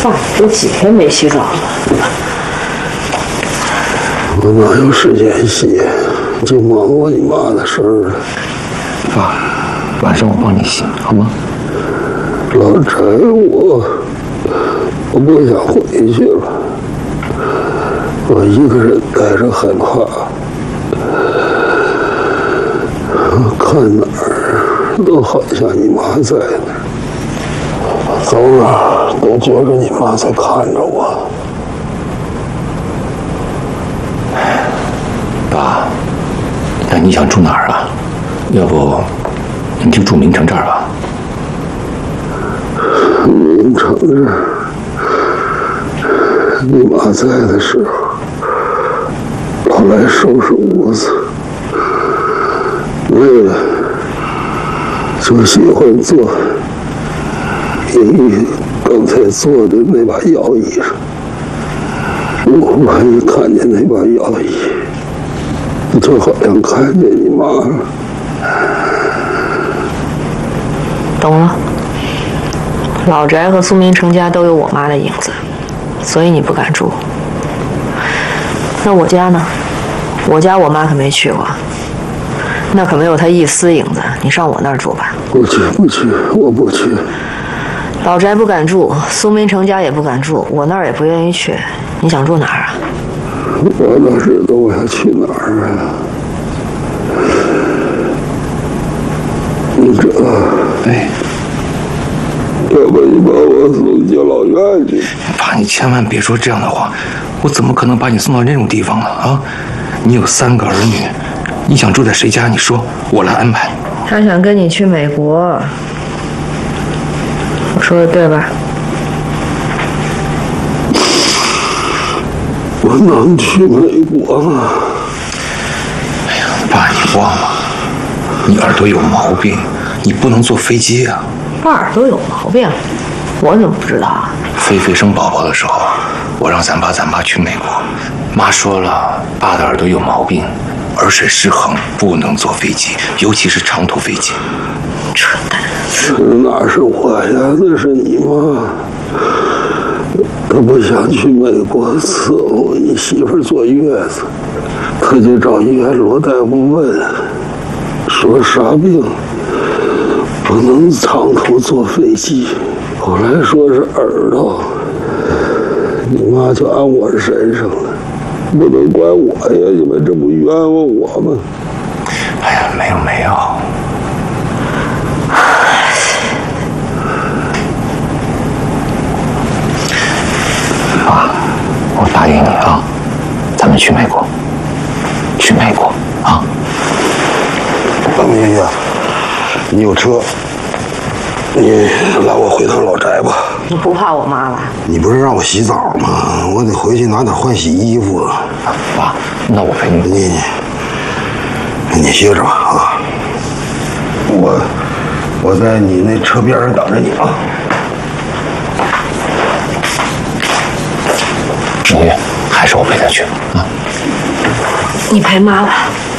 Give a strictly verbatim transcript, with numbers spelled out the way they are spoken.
爸，都几天没洗澡了。 我哪有时间洗？就忙活你妈的事儿了。 爸，晚上我帮你洗好吗？ 老柴，我我不想回去了，我一个人待着害怕。看哪儿都好像你妈在那儿，走哪都觉着你妈在看着我。 爸，那你想住哪儿啊？要不你就住明城这儿吧。 明城这儿，你妈在的时候，老来收拾屋子，累了就喜欢坐你刚才坐的那把摇椅上。我万一看见那把摇椅，就好像看见你妈了。 懂了。老宅和苏明成家都有我妈的影子，所以你不敢住。那我家呢？我家我妈可没去过，那可没有她一丝影子。你上我那儿住吧。 不去，不去，我不去。 老宅不敢住，苏明成家也不敢住，我那儿也不愿意去。你想住哪儿啊？ 我哪知道我要去哪儿啊？你这， 哎， 要不你把我送敬老院去？ 爸，你千万别说这样的话，我怎么可能把你送到那种地方呢？啊，你有三个儿女，你想住在谁家？你说，我来安排。 他想跟你去美国，我说的对吧？ 我能去美国吗？ 哎呀，爸，你忘了，你耳朵有毛病，你不能坐飞机啊。 爸耳朵有毛病，我怎么不知道啊？ 菲菲生宝宝的时候，我让咱爸咱妈去美国，妈说了，爸的耳朵有毛病，耳水失衡，不能坐飞机，尤其是长途飞机。 扯淡！ 那是我呀，那是你妈。他不想去美国伺候你媳妇坐月子，他就找医院罗大夫问，说啥病，不能长途坐飞机。后来说是耳朵，你妈就按我身上了，不能怪我呀，你们这不冤枉我吗？ 哎呀，没有没有。爸，我答应你啊，咱们去美国，去美国啊！ 王明月，你有车，你拉我回趟老宅吧。 你不怕我妈吧？ 你不是让我洗澡吗？我得回去拿点换洗衣服。 爸，那我陪你。 你你歇着吧啊！我我在你那车边上等着你啊。 明月，还是我陪他去啊。 你陪妈吧。